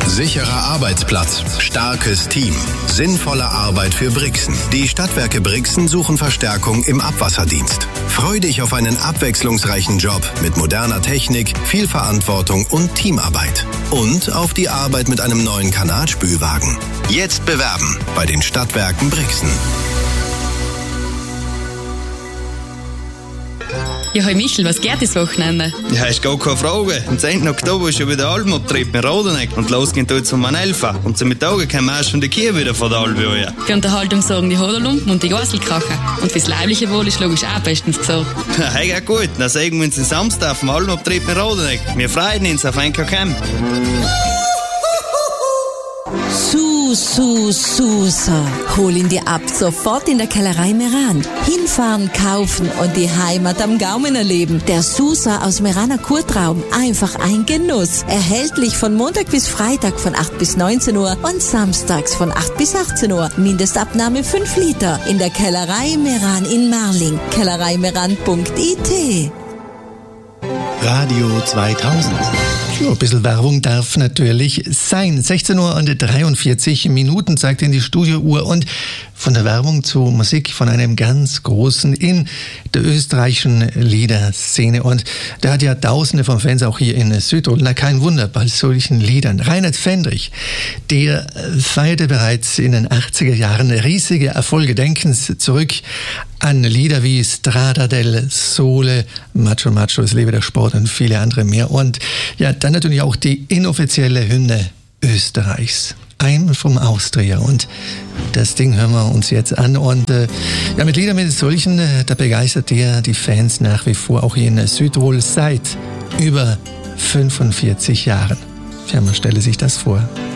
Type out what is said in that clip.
Sicherer Arbeitsplatz, starkes Team, sinnvolle Arbeit für Brixen. Die Stadtwerke Brixen suchen Verstärkung im Abwasserdienst. Freu dich auf einen abwechslungsreichen Job mit moderner Technik, viel Verantwortung und Teamarbeit. Und auf die Arbeit mit einem neuen Kanalspülwagen. Jetzt bewerben bei den Stadtwerken Brixen. Ja, hi Michel, was geht das Wochenende? Ja, ist gar keine Frage. Am 10. Oktober ist schon wieder Albenabtrieb in Rodeneck und los geht jetzt um 11 Uhr. Und zum Mittag kommen wir erst von der Kirche wieder vor der Albe her. Für Unterhaltung sorgen die Hoderlumpen und die Gasselkracher. Und fürs leibliche Wohl ist logisch auch bestens gesorgt. Ja, hey, geht gut. Dann sehen wir uns den Samstag auf dem Albenabtrieb in Rodeneck. Wir freuen uns auf ein Camp. Susa. Hol ihn dir ab sofort in der Kellerei Meran. Hinfahren, kaufen und die Heimat am Gaumen erleben. Der Susa aus Meraner Kurtraum. Einfach ein Genuss. Erhältlich von Montag bis Freitag von 8 bis 19 Uhr und samstags von 8 bis 18 Uhr. Mindestabnahme 5 Liter. In der Kellerei Meran in Marling. kellereimeran.it. Radio 2000. Ja, ein bisschen Werbung darf natürlich sein. 16 Uhr und 43 Minuten zeigt in die Studiouhr und von der Werbung zu Musik von einem ganz Großen in der österreichischen Liederszene. Und der hat ja Tausende von Fans auch hier in Südtirol. Na, kein Wunder bei solchen Liedern. Reinhard Fendrich, der feierte bereits in den 80er Jahren riesige Erfolge. Denken Sie zurück an Lieder wie Strada del Sole, Macho Macho, es lebe der Sport und viele andere mehr. Und ja, dann natürlich auch die inoffizielle Hymne Österreichs. I'm from Austria, und das Ding hören wir uns jetzt an. Und ja, mit Liedern mit solchen, da begeistert er die Fans nach wie vor auch hier in Südtirol seit über 45 Jahren. Ja, man stelle sich das vor.